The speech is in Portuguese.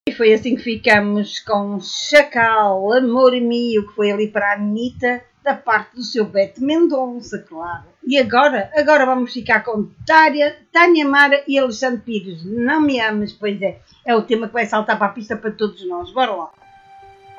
E foi assim que ficamos com Chacal, Amor Mio, que foi ali para a Anitta, da parte do seu Beto Mendonça, claro. E agora vamos ficar com Tânia Mara e Alexandre Pires. Não me ames, pois é. É o tema que vai saltar para a pista para todos nós. Bora lá.